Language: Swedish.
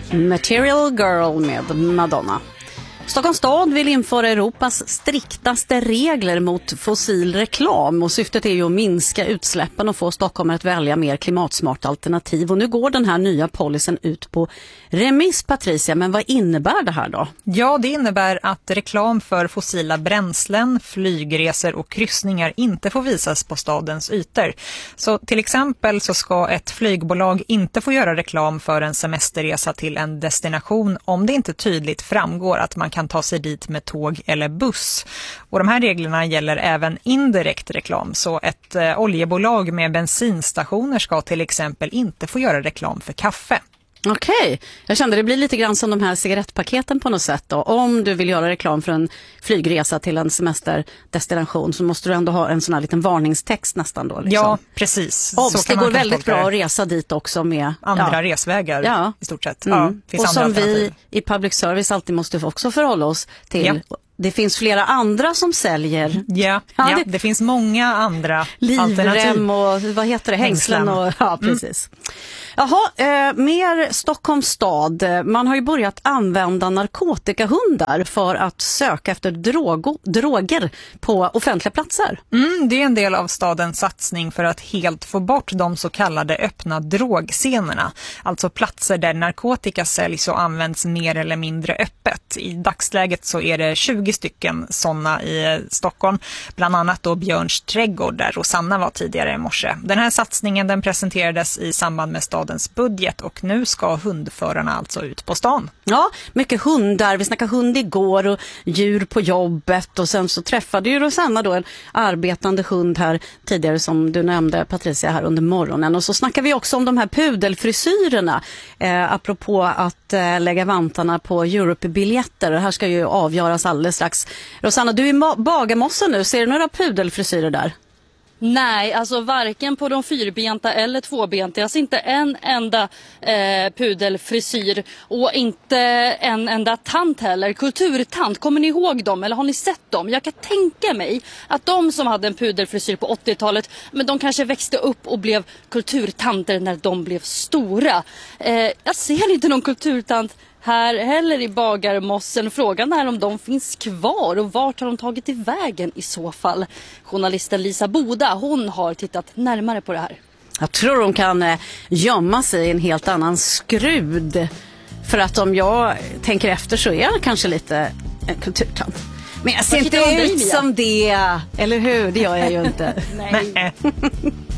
Material Girl med Madonna. Stockholms stad vill införa Europas striktaste regler mot fossil reklam och syftet är ju att minska utsläppen och få Stockholm att välja mer klimatsmarta alternativ. Och nu går den här nya policyn ut på remiss, Patricia, men vad innebär det här då? Ja, det innebär att reklam för fossila bränslen, flygresor och kryssningar inte får visas på stadens ytor. Så till exempel så ska ett flygbolag inte få göra reklam för en semesterresa till en destination om det inte tydligt framgår att man kan ta sig dit med tåg eller buss. Och de här reglerna gäller även indirekt reklam. Så ett oljebolag med bensinstationer ska till exempel inte få göra reklam för kaffe. Okej, jag kände det blir lite grann som de här cigarettpaketen på något sätt då. Om du vill göra reklam för en flygresa till en semesterdestination så måste du ändå ha en sån här liten varningstext nästan då. Liksom. Ja, precis. Det går väldigt bra att resa dit också med andra resvägar i stort sett. Ja, och som vi i public service alltid måste också förhålla oss till. Ja. Det finns flera andra som säljer. Ja, det finns många andra livrem och vad heter det? Hängslen och precis. Jaha, mer Stockholms stad. Man har ju börjat använda narkotikahundar för att söka efter droger på offentliga platser. Det är en del av stadens satsning för att helt få bort de så kallade öppna drogscenerna. Alltså platser där narkotika säljs och används mer eller mindre öppet. I dagsläget så är det 20 stycken sådana i Stockholm. Bland annat då Björns trädgård där Rosanna var tidigare i morse. Den här satsningen den presenterades i samband med stadens budget och nu ska hundförarna alltså ut på stan. Ja, mycket hundar. Vi snackade hund igår och djur på jobbet och sen så träffade ju Rosanna då en arbetande hund här tidigare som du nämnde, Patricia, här under morgonen. Och så snackar vi också om de här pudelfrisyrerna apropå att lägga vantarna på Europe-biljetter. Det här ska ju avgöras alldeles strax. Rosanna, du är i Bagarmossen nu. Ser du några pudelfrisyrer där? Nej, alltså varken på de fyrbenta eller tvåbenta. Jag ser inte en enda pudelfrisyr och inte en enda tant heller. Kulturtant, kommer ni ihåg dem eller har ni sett dem? Jag kan tänka mig att de som hade en pudelfrisyr på 80-talet, men de kanske växte upp och blev kulturtanter när de blev stora. Jag ser inte någon kulturtant här heller i Bagarmossen. Frågan är om de finns kvar och vart har de tagit i vägen i så fall. Journalisten Lisa Boda, hon har tittat närmare på det här. Jag tror de kan gömma sig i en helt annan skrud. För att om jag tänker efter så är jag kanske lite en kulturtant. Men jag ser inte ut som det, eller hur? Det gör jag ju inte. Nej.